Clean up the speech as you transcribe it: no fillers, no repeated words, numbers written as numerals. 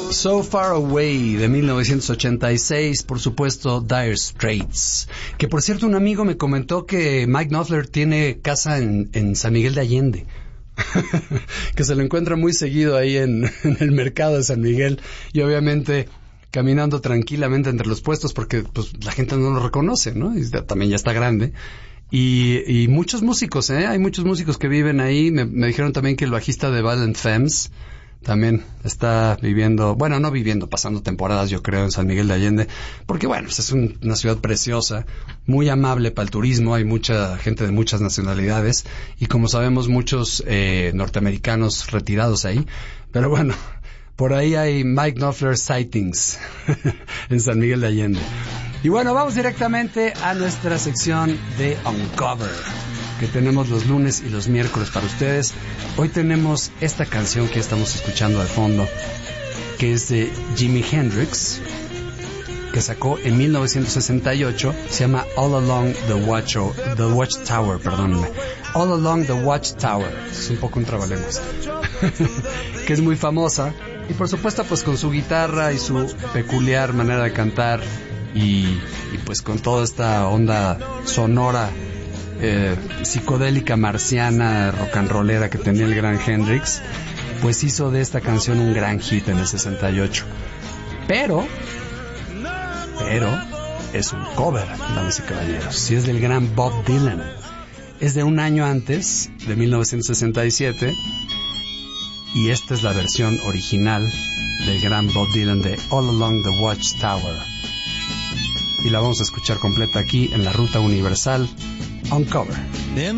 So Far Away de 1986, por supuesto Dire Straits, que por cierto un amigo me comentó que Mike Knopfler tiene casa en San Miguel de Allende, que se lo encuentra muy seguido ahí en el mercado de San Miguel y obviamente caminando tranquilamente entre los puestos porque pues la gente no lo reconoce, ¿no? Y también ya está grande. Y muchos músicos, hay muchos músicos que viven ahí. Me dijeron también que el bajista de Violent Femmes también está viviendo, bueno, no viviendo, pasando temporadas, yo creo, en San Miguel de Allende, porque bueno, pues es una ciudad preciosa, muy amable para el turismo, hay mucha gente de muchas nacionalidades, y como sabemos, muchos norteamericanos retirados ahí, pero bueno, por ahí hay Mike Knopfler sightings en San Miguel de Allende. Y bueno, vamos directamente a nuestra sección de Uncover, que tenemos los lunes y los miércoles para ustedes. Hoy tenemos esta canción que estamos escuchando al fondo, que es de Jimi Hendrix, que sacó en 1968, se llama All Along the Watchtower, perdónenme. All Along the Watchtower, es un poco un trabalenguas, que es muy famosa, y por supuesto pues con su guitarra y su peculiar manera de cantar, y pues con toda esta onda sonora psicodélica marciana, rock and rollera que tenía el gran Hendrix, pues hizo de esta canción un gran hit en el 68. Pero es un cover, damas y caballeros. Si es del gran Bob Dylan. Es de un año antes, de 1967, y esta es la versión original del gran Bob Dylan de All Along the Watchtower. Y la vamos a escuchar completa aquí en la Ruta Universal Uncover.